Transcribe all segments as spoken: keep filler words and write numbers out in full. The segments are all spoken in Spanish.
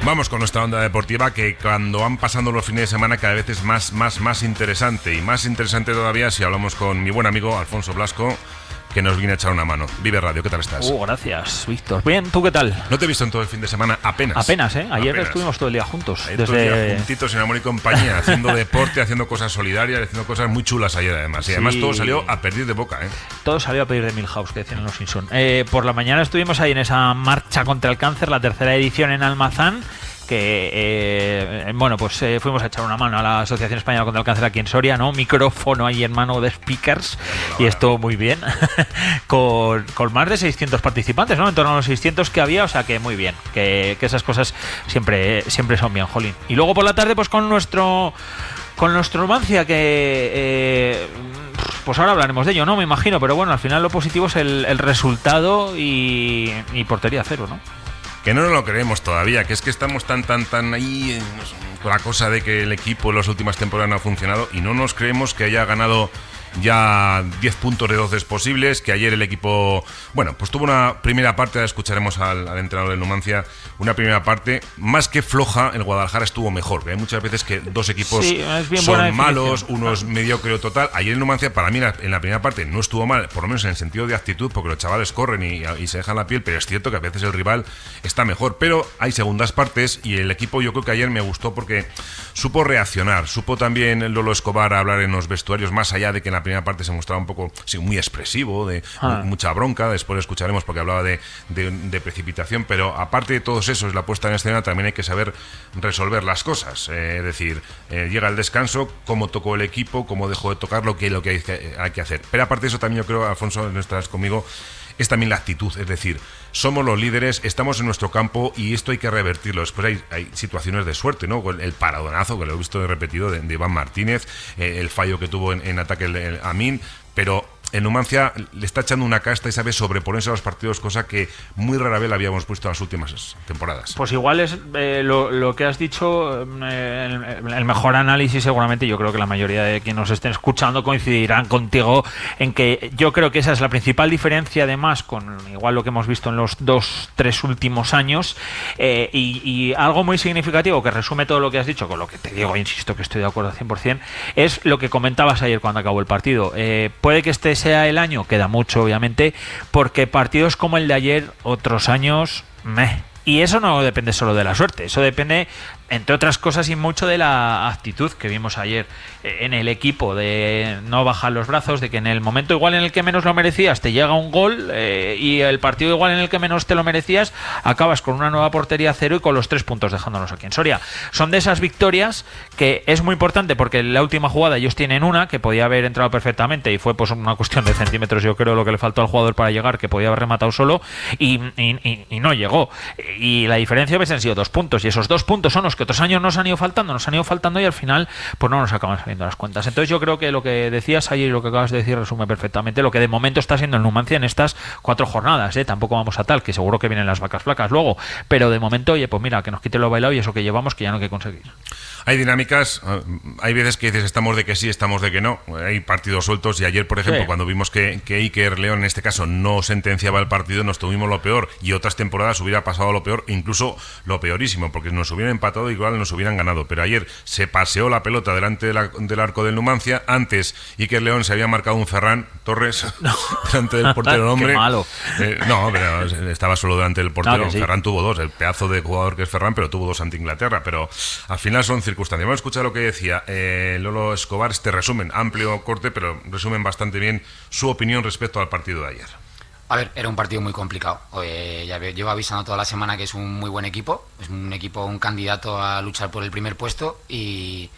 Vamos con nuestra onda deportiva, que cuando van pasando los fines de semana cada vez es más, más, más interesante. Y más interesante todavía si hablamos con mi buen amigo Alfonso Blasco, que nos viene a echar una mano. Vive Radio, ¿qué tal estás? Uh, gracias, Víctor. Bien, ¿tú qué tal? No te he visto en todo el fin de semana, apenas. Apenas, ¿eh? Ayer apenas. Estuvimos todo el día juntos. Ayer desde... todo el día juntitos en amor y compañía, haciendo deporte, haciendo cosas solidarias, haciendo cosas muy chulas ayer además. Y además sí. Todo salió a pedir de boca, ¿eh? Todo salió a pedir de Milhouse, que decían los Simpson. Eh, por la mañana estuvimos ahí en esa marcha contra el cáncer, la tercera edición en Almazán, que eh, bueno, pues eh, fuimos a echar una mano a la Asociación Española contra el Cáncer aquí en Soria, ¿no? Micrófono ahí en mano de speakers, y estuvo muy bien, con, con más de seiscientos participantes, ¿no? En torno a los seiscientos que había, o sea que muy bien, que, que esas cosas siempre, siempre son bien, jolín. Y luego por la tarde, pues con nuestro con nuestro Numancia, que eh, pues ahora hablaremos de ello, ¿no? Me imagino, pero bueno, al final lo positivo es el, el resultado y, y portería cero, ¿no? Que no nos lo creemos todavía, que es que estamos tan, tan, tan ahí con la cosa de que el equipo en las últimas temporadas no ha funcionado y no nos creemos que haya ganado ya diez puntos de doce posibles, que ayer el equipo, bueno, pues tuvo una primera parte, escucharemos al, al entrenador del Numancia, una primera parte más que floja. El Guadalajara estuvo mejor, que hay muchas veces que dos equipos sí, son malos, uno es mediocre o total. Ayer el Numancia, para mí, en la primera parte no estuvo mal, por lo menos en el sentido de actitud, porque los chavales corren y, y se dejan la piel, pero es cierto que a veces el rival está mejor, pero hay segundas partes y el equipo, yo creo que ayer me gustó porque supo reaccionar, supo también Lolo Escobar hablar en los vestuarios, más allá de que en la primera parte se mostraba un poco, sí, muy expresivo, de ah. mucha bronca. Después lo escucharemos porque hablaba de, de, de precipitación, pero aparte de todos esos, la puesta en escena, también hay que saber resolver las cosas, eh, es decir, eh, llega el descanso, cómo tocó el equipo, cómo dejó de tocar, lo que, lo que hay, que hay que hacer. Pero aparte de eso también yo creo, Alfonso, no estás conmigo, es también la actitud, es decir, somos los líderes, estamos en nuestro campo y esto hay que revertirlo. Después hay, hay situaciones de suerte, ¿no? El paradonazo, que lo he visto repetido, de, de Iván Martínez, eh, el fallo que tuvo en, en ataque el, el Amin, pero en Numancia le está echando una casta y sabe sobreponerse a los partidos, cosa que muy rara vez la habíamos puesto en las últimas temporadas. Pues igual es eh, lo, lo que has dicho, eh, el, el mejor análisis seguramente. Yo creo que la mayoría de quienes nos estén escuchando coincidirán contigo en que yo creo que esa es la principal diferencia, además, con igual lo que hemos visto en los dos, tres últimos años, eh, y, y algo muy significativo que resume todo lo que has dicho, con lo que te digo, insisto que estoy de acuerdo al cien por ciento, es lo que comentabas ayer cuando acabó el partido. Eh, puede que este sea el año, queda mucho obviamente, porque partidos como el de ayer, otros años, meh. Y eso no depende solo de la suerte, eso depende, entre otras cosas, y mucho de la actitud que vimos ayer en el equipo, de no bajar los brazos, de que en el momento igual en el que menos lo merecías te llega un gol, eh, y el partido igual en el que menos te lo merecías acabas con una nueva portería cero y con los tres puntos dejándonos aquí en Soria. Son de esas victorias que es muy importante, porque en la última jugada ellos tienen una que podía haber entrado perfectamente y fue pues una cuestión de centímetros, yo creo, lo que le faltó al jugador para llegar, que podía haber rematado solo y, y, y, y no llegó, y la diferencia hubiesen sido dos puntos, y esos dos puntos son los que otros años nos han ido faltando, nos han ido faltando y al final pues no nos acaban saliendo las cuentas. Entonces yo creo que lo que decías ayer y lo que acabas de decir resume perfectamente lo que de momento está siendo el Numancia en estas cuatro jornadas, ¿eh? Tampoco vamos a tal, que seguro que vienen las vacas flacas luego, pero de momento, oye, pues mira, que nos quite lo bailado y eso que llevamos, que ya no hay que conseguir. Hay dinámicas, hay veces que dices estamos de que sí, estamos de que no, hay partidos sueltos, y ayer, por ejemplo, sí, cuando vimos que, que Iker León en este caso no sentenciaba el partido, nos tuvimos lo peor, y otras temporadas hubiera pasado lo peor, incluso lo peorísimo, porque nos hubieran empatado y igual nos hubieran ganado. Pero ayer se paseó la pelota delante de la, del arco del Numancia. Antes Iker León se había marcado un Ferran Torres no. delante del portero, hombre. Qué malo. Eh, no, pero estaba solo delante del portero. No, sí. Ferran tuvo dos, el pedazo de jugador que es Ferran, pero tuvo dos ante Inglaterra. Pero al final son circunstancias. Vamos a escuchar lo que decía eh, Lolo Escobar, este resumen, amplio corte, pero resumen bastante bien su opinión respecto al partido de ayer. A ver, era un partido muy complicado. Eh, ya llevo avisando toda la semana que es un muy buen equipo, es un equipo, un candidato a luchar por el primer puesto, y,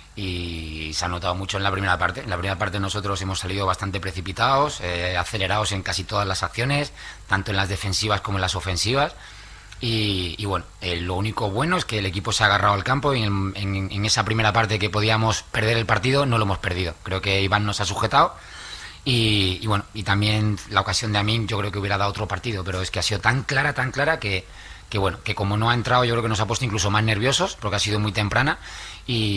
y se ha notado mucho en la primera parte. En la primera parte nosotros hemos salido bastante precipitados, eh, acelerados en casi todas las acciones, tanto en las defensivas como en las ofensivas. Y, y bueno, eh, lo único bueno es que el equipo se ha agarrado al campo y en, en, en esa primera parte que podíamos perder el partido no lo hemos perdido. Creo que Iván nos ha sujetado. Y, y bueno, y también la ocasión de Amin yo creo que hubiera dado otro partido, pero es que ha sido tan clara, tan clara que, que bueno, que como no ha entrado yo creo que nos ha puesto incluso más nerviosos porque ha sido muy temprana y